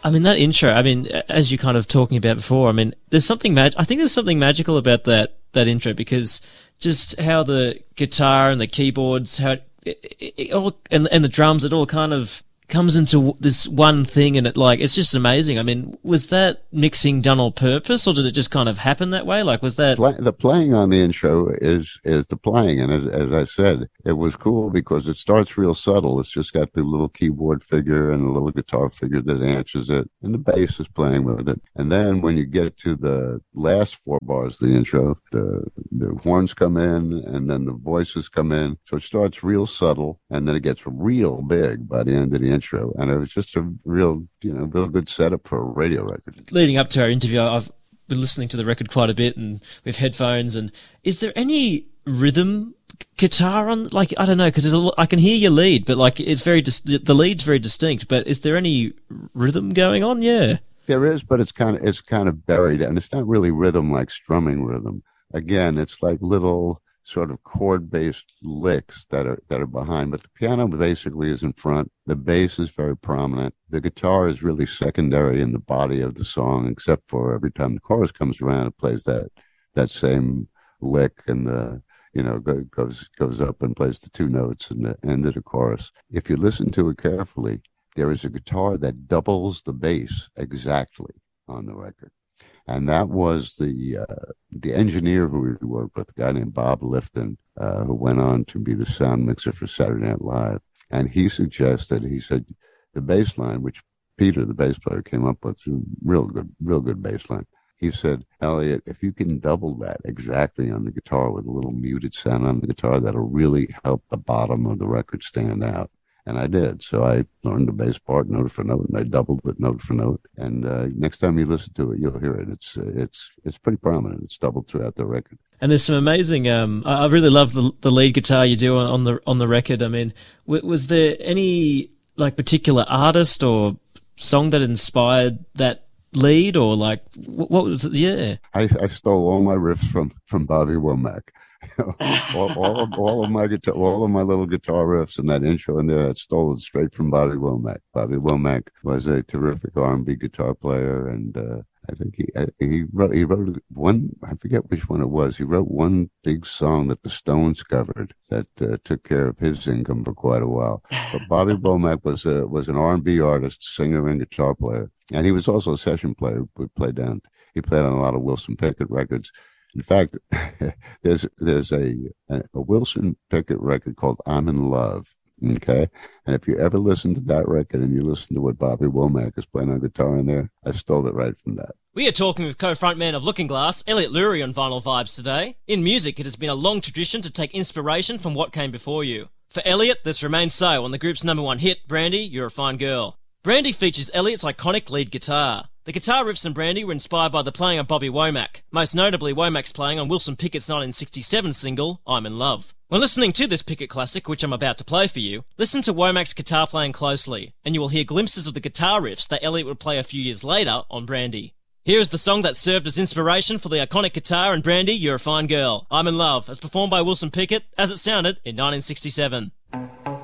I mean, that intro, I mean, as you kind of talking about before, I mean, there's something I think there's something magical about that intro, because just how the guitar and the keyboards, how it all, and the drums, it all kind of comes into this one thing, and it's just amazing. I mean, was that mixing done on purpose, or did it just kind of happen that way? Like, was that the playing on the intro is the playing, and as I said, it was cool because it starts real subtle. It's just got the little keyboard figure and the little guitar figure that answers it, and the bass is playing with it. And then when you get to the last 4 bars of the intro, the horns come in, and then the voices come in. So it starts real subtle, and then it gets real big by the end of the intro, and it was just a real good setup for a radio record. Leading up to our interview, I've been listening to the record quite a bit, and with headphones. And is there any rhythm guitar on? Like, I don't know, because I can hear your lead, but like it's the lead's very distinct. But is there any rhythm going on? Yeah, there is, but it's kind of buried, and it's not really rhythm like strumming rhythm. Again, it's like little sort of chord-based licks that are behind, but the piano basically is in front. The bass is very prominent. The guitar is really secondary in the body of the song, except for every time the chorus comes around, it plays that same lick, and goes up and plays the 2 notes in the end of the chorus. If you listen to it carefully, there is a guitar that doubles the bass exactly on the record. And that was the engineer who we worked with, a guy named Bob Lifton, who went on to be the sound mixer for Saturday Night Live. And he said, the bass line, which Peter, the bass player, came up with, real good bass line. He said, Elliot, if you can double that exactly on the guitar with a little muted sound on the guitar, that'll really help the bottom of the record stand out. And I did. So I learned the bass part note for note, and I doubled it note for note. And next time you listen to it, you'll hear it. It's pretty prominent. It's doubled throughout the record. And there's some amazing. I really love the lead guitar you do on the record. I mean, was there any like particular artist or song that inspired that lead, or like what was it? Yeah, I stole all my riffs from Bobby Womack. all of my little guitar riffs and that intro in there, I stole it straight from Bobby Womack. Bobby Womack was a terrific R&B guitar player, and I think he wrote one. I forget which one it was. He wrote one big song that the Stones covered that took care of his income for quite a while. But Bobby Womack was an R&B artist, singer, and guitar player, and he was also a session player. He played on a lot of Wilson Pickett records. In fact, there's a Wilson Pickett record called "I'm in Love." Okay, and if you ever listen to that record and you listen to what Bobby Womack is playing on guitar in there, I stole it right from that. We are talking with co-frontman of Looking Glass, Elliot Lurie, on Vinyl Vibes today. In music, it has been a long tradition to take inspiration from what came before you. For Elliot, this remains so on the group's #1 hit, Brandy, You're a Fine Girl. Brandy features Elliot's iconic lead guitar. The guitar riffs in Brandy were inspired by the playing of Bobby Womack, most notably Womack's playing on Wilson Pickett's 1967 single, I'm in Love. When listening to this Pickett classic, which I'm about to play for you, listen to Womack's guitar playing closely, and you will hear glimpses of the guitar riffs that Elliot would play a few years later on Brandy. Here is the song that served as inspiration for the iconic guitar in Brandy, You're a Fine Girl, I'm in Love, as performed by Wilson Pickett, as it sounded in 1967.